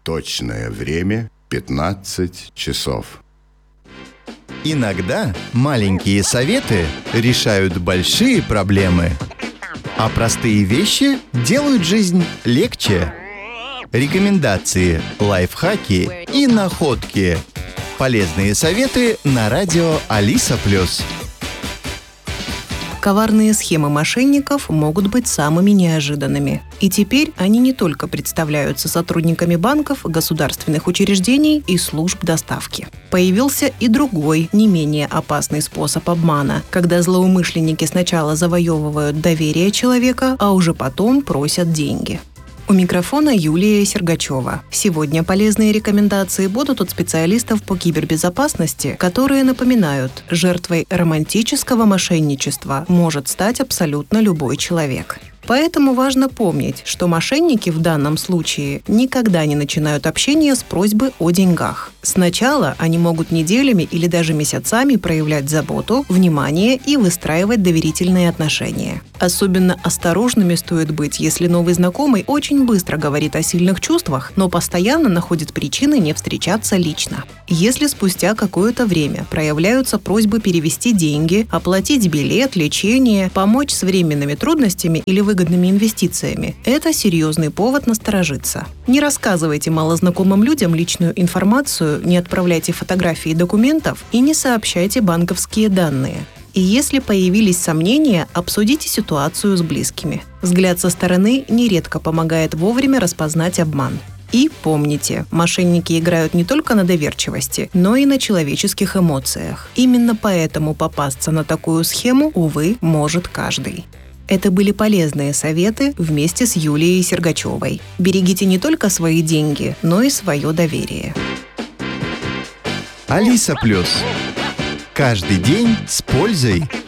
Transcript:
Точное время 15 часов. Иногда маленькие советы решают большие проблемы, а простые вещи делают жизнь легче. Рекомендации, лайфхаки и находки. Полезные советы на радио Алиса+. Коварные схемы мошенников могут быть самыми неожиданными. И теперь они не только представляются сотрудниками банков, государственных учреждений и служб доставки. Появился и другой, не менее опасный способ обмана, когда злоумышленники сначала завоевывают доверие человека, а уже потом просят деньги. У микрофона Юлия Сергачева. Сегодня полезные рекомендации будут от специалистов по кибербезопасности, которые напоминают, жертвой романтического мошенничества может стать абсолютно любой человек. Поэтому важно помнить, что мошенники в данном случае никогда не начинают общение с просьбы о деньгах. Сначала они могут неделями или даже месяцами проявлять заботу, внимание и выстраивать доверительные отношения. Особенно осторожными стоит быть, если новый знакомый очень быстро говорит о сильных чувствах, но постоянно находит причины не встречаться лично. Если спустя какое-то время проявляются просьбы перевести деньги, оплатить билет, лечение, помочь с временными трудностями или выгодными инвестициями, это серьезный повод насторожиться. Не рассказывайте малознакомым людям личную информацию, не отправляйте фотографии документов и не сообщайте банковские данные. И если появились сомнения, обсудите ситуацию с близкими. Взгляд со стороны нередко помогает вовремя распознать обман. И помните, мошенники играют не только на доверчивости, но и на человеческих эмоциях. Именно поэтому попасться на такую схему, увы, может каждый. Это были полезные советы вместе с Юлией Сергачевой. Берегите не только свои деньги, но и свое доверие. Алиса+. Каждый день с пользой.